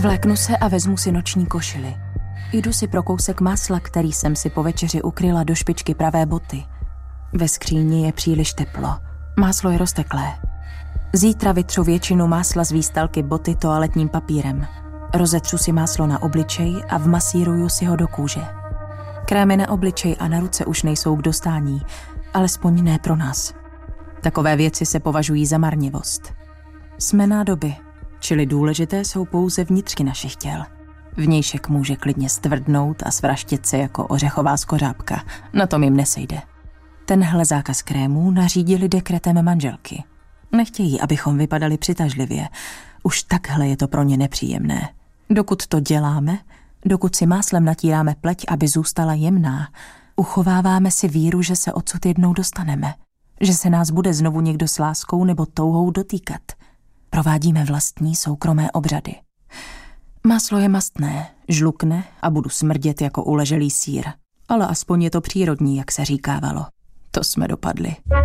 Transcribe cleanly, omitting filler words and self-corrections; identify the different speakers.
Speaker 1: Zvléknu se a vezmu si noční košili. Jdu si pro kousek másla, který jsem si po večeři ukryla do špičky pravé boty. Ve skříni je příliš teplo. Máslo je rozteklé. Zítra vytřu většinu másla z výstalky boty toaletním papírem. Rozetřu si máslo na obličej a vmasíruju si ho do kůže. Krémy na obličej a na ruce už nejsou k dostání, alespoň ne pro nás. Takové věci se považují za marnivost. Jsme nádoby, čili důležité jsou pouze vnitřky našich těl. Vnějšek může klidně stvrdnout a svraštit se jako ořechová skořápka. Na tom jim nesejde. Tenhle zákaz krémů nařídili dekretem manželky. Nechtějí, abychom vypadali přitažlivě. Už takhle je to pro ně nepříjemné. Dokud to děláme, dokud si máslem natíráme pleť, aby zůstala jemná, uchováváme si víru, že se odsud jednou dostaneme. Že se nás bude znovu někdo s láskou nebo touhou dotýkat. Provádíme vlastní soukromé obřady. Máslo je mastné, žlukne a budu smrdět jako uleželý sýr. Ale aspoň je to přírodní, jak se říkávalo. To jsme dopadli.